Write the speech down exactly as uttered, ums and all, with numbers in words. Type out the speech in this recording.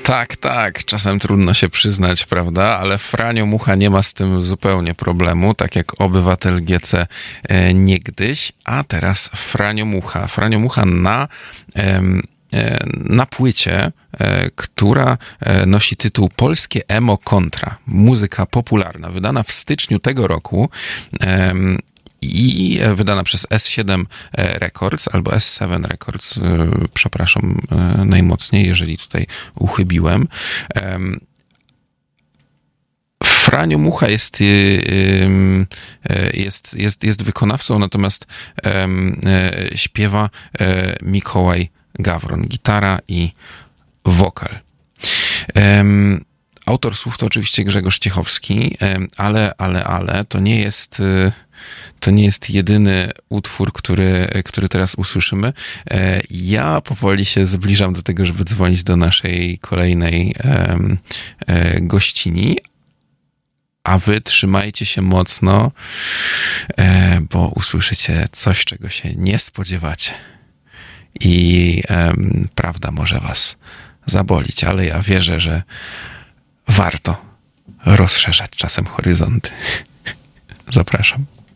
Tak, tak, czasem trudno się przyznać, prawda, ale Franio Mucha nie ma z tym zupełnie problemu, tak jak obywatel G C e, niegdyś, a teraz Franio Mucha. Franio Mucha na... Em, na płycie, która nosi tytuł Polskie Emo Kontra. Muzyka popularna, wydana w styczniu tego roku i wydana przez S siedem Records albo S siedem Records, przepraszam najmocniej, jeżeli tutaj uchybiłem. Franio Mucha jest, jest, jest, jest wykonawcą, natomiast śpiewa Mikołaj Gawron, gitara i wokal. Um, autor słów to oczywiście Grzegorz Ciechowski, um, ale, ale, ale to nie jest, to nie jest jedyny utwór, który, który teraz usłyszymy. E, ja powoli się zbliżam do tego, żeby dzwonić do naszej kolejnej um, e, gościni, a wy trzymajcie się mocno, e, bo usłyszycie coś, czego się nie spodziewacie. I um, prawda może was zabolić, ale ja wierzę, że warto rozszerzać czasem horyzonty. Zapraszam.